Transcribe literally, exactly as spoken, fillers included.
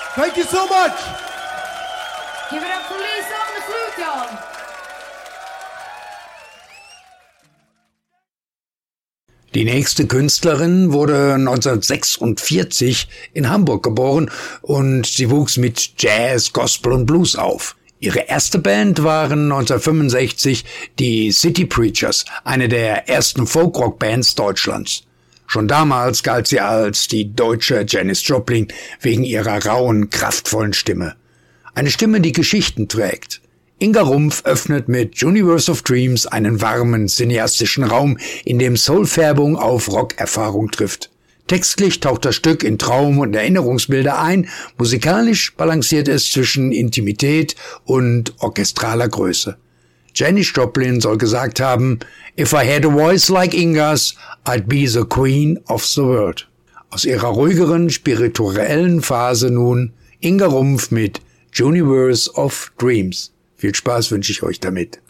Thank you so much. Give it up for Lisa on the flute, y'all. Die nächste Künstlerin wurde neunzehnhundertsechsundvierzig in Hamburg geboren und sie wuchs mit Jazz, Gospel und Blues auf. Ihre erste Band waren neunzehnhundertfünfundsechzig die City Preachers, eine der ersten Folkrock-Bands Deutschlands. Schon damals galt sie als die deutsche Janis Joplin wegen ihrer rauen, kraftvollen Stimme. Eine Stimme, die Geschichten trägt. Inga Rumpf öffnet mit Universe of Dreams einen warmen, cineastischen Raum, in dem Soulfärbung auf Rockerfahrung trifft. Textlich taucht das Stück in Traum- und Erinnerungsbilder ein, musikalisch balanciert es zwischen Intimität und orchestraler Größe. Janis Joplin soll gesagt haben, "If I had a voice like Inga's, I'd be the queen of the world." Aus ihrer ruhigeren, spirituellen Phase nun Inga Rumpf mit Universe of Dreams. Viel Spaß wünsche ich euch damit.